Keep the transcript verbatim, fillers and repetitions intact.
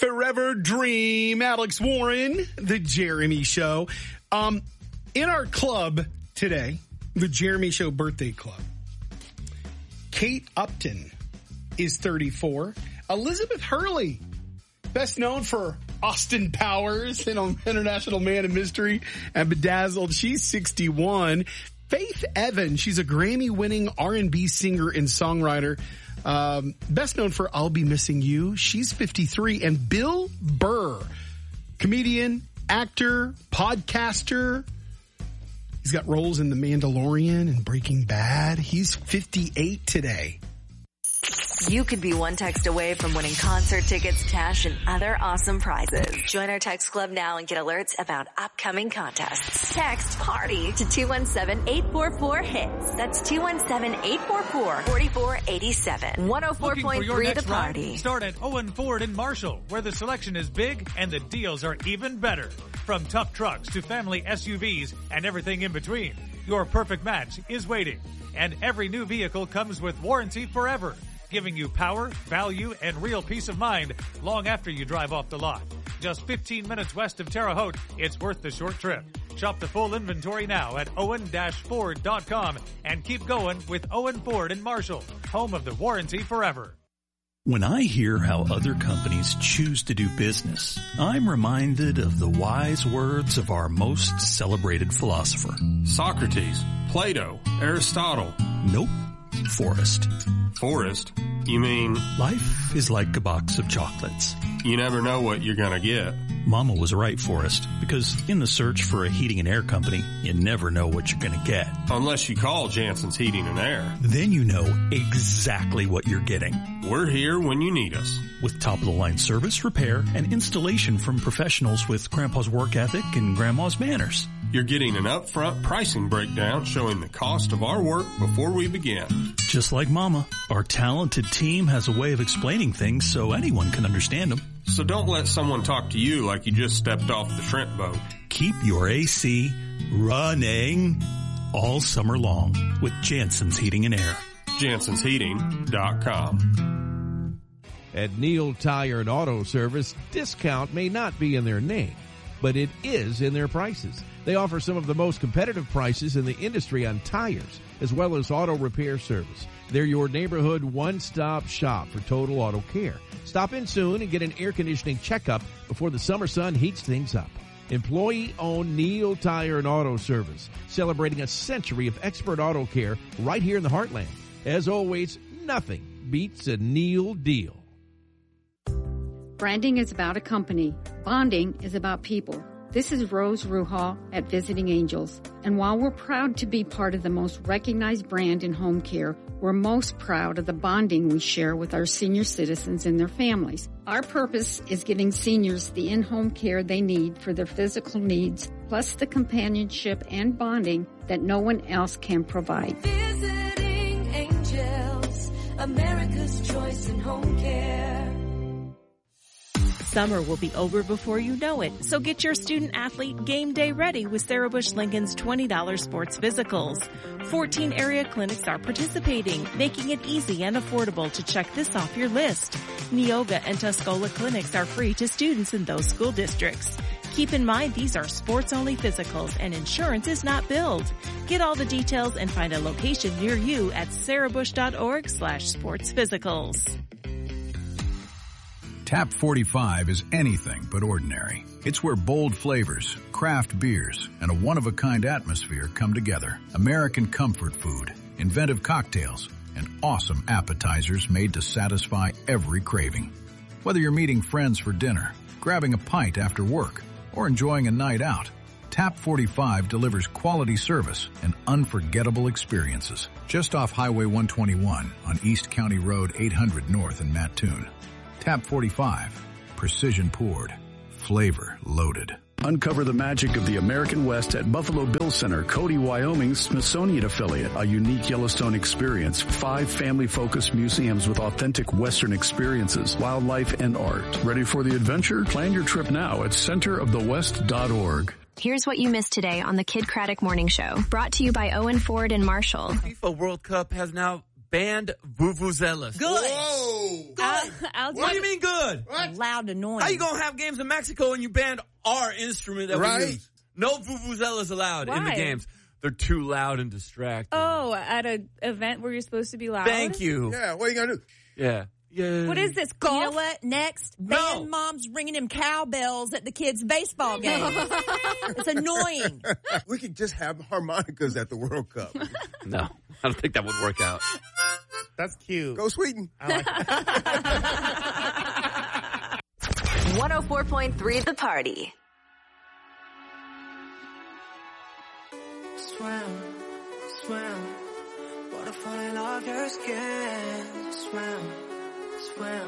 Forever Dream. Alex Warren, The Jeremy Show. Um, in our club today, The Jeremy Show Birthday Club, Kate Upton is thirty-four. Elizabeth Hurley, best known for Austin Powers, you know, International Man of Mystery and Bedazzled, she's sixty-one. Faith Evans, she's a Grammy-winning R and B singer and songwriter, um, best known for I'll Be Missing You. She's fifty-three. And Bill Burr, comedian, actor, podcaster. He's got roles in The Mandalorian and Breaking Bad. He's fifty-eight today. You could be one text away from winning concert tickets, cash, and other awesome prizes. Join our text club now and get alerts about upcoming contests. Text PARTY to two one seven, eight four four, HITS. That's two one seven, eight four four, four four eight seven. one oh four point three The Party. Ride? Start at Owen Ford in Marshall, where the selection is big and the deals are even better. From tough trucks to family S U Vs and everything in between, your perfect match is waiting. And every new vehicle comes with warranty forever, giving you power, value, and real peace of mind long after you drive off the lot. Just fifteen minutes west of Terre Haute, it's worth the short trip. Shop the full inventory now at owen dash ford dot com and keep going with Owen Ford in Marshall, home of the warranty forever. When I hear how other companies choose to do business, I'm reminded of the wise words of our most celebrated philosopher. Socrates, Plato, Aristotle. Nope. Forrest. Forrest? You mean? Life is like a box of chocolates. You never know what you're gonna get. Mama was right, Forrest, because in the search for a heating and air company, you never know what you're gonna get. Unless you call Jansen's Heating and Air. Then you know exactly what you're getting. We're here when you need us. With top-of-the-line service, repair, and installation from professionals with Grandpa's work ethic and Grandma's manners. You're getting an upfront pricing breakdown showing the cost of our work before we begin. Just like Mama, our talented team has a way of explaining things so anyone can understand them. So don't let someone talk to you like you just stepped off the shrimp boat. Keep your A C running all summer long with Jansen's Heating and Air. Jansens Heating dot com. At Neil Tire and Auto Service, discount may not be in their name, but it is in their prices. They offer some of the most competitive prices in the industry on tires, as well as auto repair service. They're your neighborhood one-stop shop for total auto care. Stop in soon and get an air conditioning checkup before the summer sun heats things up. Employee-owned Neil Tire and Auto Service, celebrating a century of expert auto care right here in the heartland. As always, nothing beats a Neil deal. Branding is about a company. Bonding is about people. This is Rose Ruhal at Visiting Angels. And while we're proud to be part of the most recognized brand in home care, we're most proud of the bonding we share with our senior citizens and their families. Our purpose is giving seniors the in-home care they need for their physical needs, plus the companionship and bonding that no one else can provide. Visiting Angels, America's choice in home care. Summer will be over before you know it, so get your student-athlete game day ready with Sarah Bush Lincoln's twenty dollars sports physicals. fourteen area clinics are participating, making it easy and affordable to check this off your list. Neoga and Tuscola clinics are free to students in those school districts. Keep in mind these are sports-only physicals and insurance is not billed. Get all the details and find a location near you at sarahbush.org slash sports physicals. Tap forty-five is anything but ordinary. It's where bold flavors, craft beers, and a one-of-a-kind atmosphere come together. American comfort food, inventive cocktails, and awesome appetizers made to satisfy every craving. Whether you're meeting friends for dinner, grabbing a pint after work, or enjoying a night out, Tap forty-five delivers quality service and unforgettable experiences. Just off Highway one twenty-one on East County Road eight hundred North in Mattoon. Tap forty-five, precision poured, flavor loaded. Uncover the magic of the American West at Buffalo Bill Center, Cody, Wyoming's Smithsonian affiliate. A unique Yellowstone experience. Five family-focused museums with authentic Western experiences, wildlife, and art. Ready for the adventure? Plan your trip now at center of the west dot org. Here's what you missed today on the Kid Craddock Morning Show. Brought to you by Owen Ford and Marshall. FIFA World Cup has now banned vuvuzelas. Good. Whoa. Good. I'll, I'll What do you mean good? What? Loud, annoying. How you gonna have games in Mexico and you banned our instrument that Right. we use? No vuvuzelas allowed in the Why? games. They're too loud and distracting. Oh, at an event where you're supposed to be loud? Thank you. Yeah, what are you going to do? Yeah. Yeah. What is this, You know golf? what? Next, No. band mom's ringing them cowbells at the kids' baseball game. It's annoying. We could just have harmonicas at the World Cup. No, I don't think that would work out. That's cute. Go Sweden. one oh four point three The Party. Swim, swim, water falling off your skin. Swim, swim.